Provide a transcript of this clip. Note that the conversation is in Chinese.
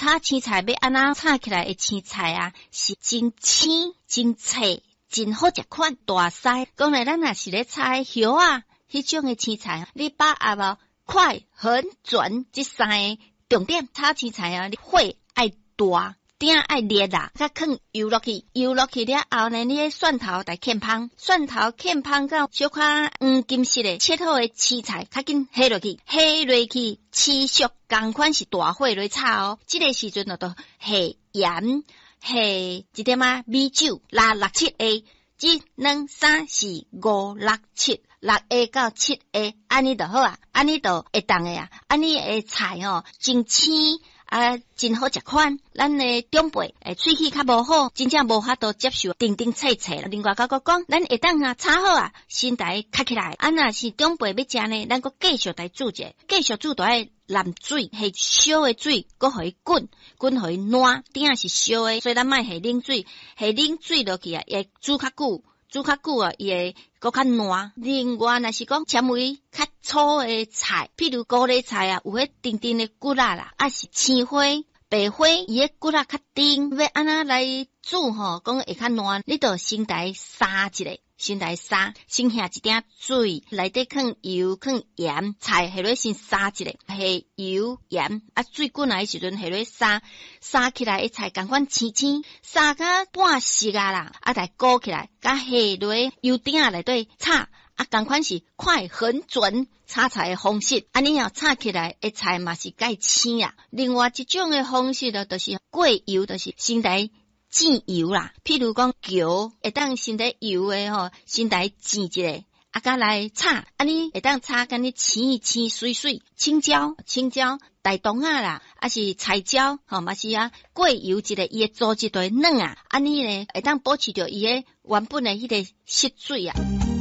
炒青菜要安怎炒起来的青菜啊，是真青、真脆、真好食款大腮。讲来咱若是咧炒叶啊，迄种的青菜，你把握快、很准这三个重点。炒青菜啊，你火爱大。鼎爱热啦，甲放油落去，油落去了后呢，你的蒜头来欠芳，蒜头欠芳到小可金色的切好的青菜，较紧下落去，下落去持续同款是大火来炒哦。这个时阵就下盐，下一点米酒，六七下，一两三四五六七。6下到7下，安尼就好啊，安尼就会当的啊，安尼的菜真青啊，真好食款。咱的长辈喙齿较无好，真正无法度接受叮叮脆脆。另外甲讲，咱会当炒好啊，先来开起来。若是长辈要食呢，咱阁继续来煮者，继续煮就爱淋水，下烧的水，阁互伊滚，互伊烂。鼎是烧的，所以咱莫下冷水，下冷水落去啊，会煮较久。煮较久啊，伊会搁较烂。另外，若是讲纤维较粗的菜，譬如高丽菜啊，有迄丁丁的骨仔啦，是青花、白花，伊个骨仔较丁。要安怎来煮讲会较烂，你就先来杀一个。先来杀，先下一点水，内底放油、放盐，菜下落先杀一个，下油、盐，水滚来的时阵下落杀，杀起来的菜同款青青，杀到半熟啊啦，来勾起来，甲下落油鼎内底炒，同款是快、很准炒菜的方式，安尼炒起来的菜嘛是介青啊。另外一种的方式就是过油，就是先来煎油啦，譬如讲桥会当先在油的先来煎一个，甲来炒，安尼会当炒甲你青一青水水。青椒、大冬啊啦，是菜椒嘛是啊，过油一个伊会做一堆软啊，安尼咧会当保持着伊的原本的迄个色水啊。